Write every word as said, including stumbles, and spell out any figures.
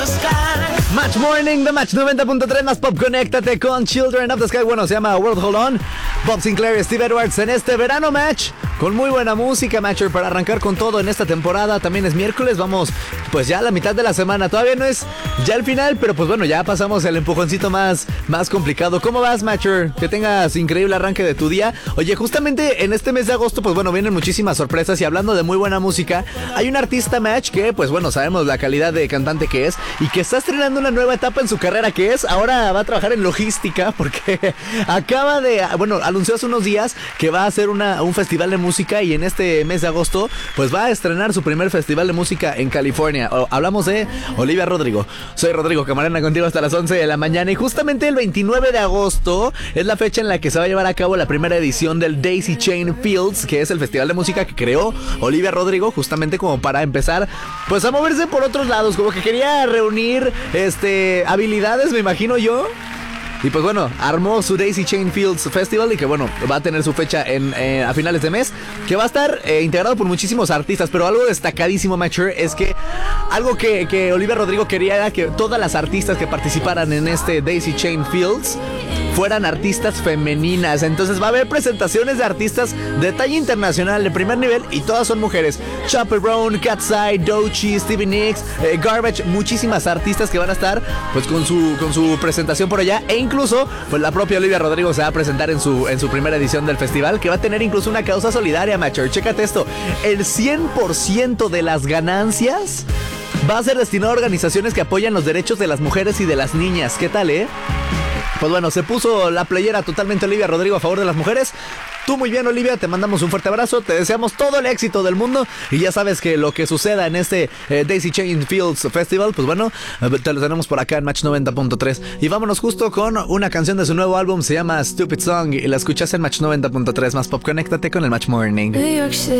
Match Morning de Match noventa punto tres más Pop. Conéctate con Children of the Sky. Bueno, se llama World Hold On. Bob Sinclair y Steve Edwards en este verano, Match, con muy buena música, Matcher, para arrancar con todo en esta temporada. También es miércoles, vamos pues ya a la mitad de la semana. Todavía no es ya el final, pero pues bueno, ya pasamos el empujoncito más, más complicado. ¿Cómo vas, Matcher? Que tengas increíble arranque de tu día. Oye, justamente en este mes de agosto, pues bueno, vienen muchísimas sorpresas. Y hablando de muy buena música, hay un artista, Match, que pues bueno, sabemos la calidad de cantante que es y que está estrenando una nueva etapa en su carrera, que es ahora va a trabajar en logística, porque acaba de, bueno, anunció hace unos días que va a hacer una, un festival de música, y en este mes de agosto pues va a estrenar su primer festival de música en California. O, hablamos de Olivia Rodrigo. Soy Rodrigo Camarena, contigo hasta las once de la mañana, y justamente el veintinueve de agosto es la fecha en la que se va a llevar a cabo la primera edición del Daisy Chain Fields, que es el festival de música que creó Olivia Rodrigo, justamente como para empezar pues a moverse por otros lados, como que quería reunir este habilidades, me imagino yo. Y pues bueno, armó su Daisy Chain Fields Festival, y que bueno, va a tener su fecha en, eh, a finales de mes, que va a estar eh, integrado por muchísimos artistas. Pero algo destacadísimo, Mature, es que algo que, que Olivia Rodrigo quería era que todas las artistas que participaran en este Daisy Chain Fields fueran artistas femeninas. Entonces va a haber presentaciones de artistas de talla internacional, de primer nivel, y todas son mujeres. Chaperone, Cat's-Eye, Doechii, Stevie Nicks, eh, Garbage, muchísimas artistas que van a estar pues con su, con su presentación por allá. E incluso pues la propia Olivia Rodrigo se va a presentar en su, en su primera edición del festival, que va a tener incluso una causa solidaria, Macher. Chécate esto, el cien por ciento de las ganancias va a ser destinado a organizaciones que apoyan los derechos de las mujeres y de las niñas. ¿Qué tal, eh? Pues bueno, se puso la playera totalmente Olivia Rodrigo a favor de las mujeres. Tú muy bien, Olivia, te mandamos un fuerte abrazo, te deseamos todo el éxito del mundo, y ya sabes que lo que suceda en este eh, Daisy Chain Fields Festival, pues bueno, te lo tenemos por acá en Match noventa punto tres. Y vámonos justo con una canción de su nuevo álbum, se llama Stupid Song, y la escuchas en Match noventa punto tres más Pop. Conéctate con el Match Morning.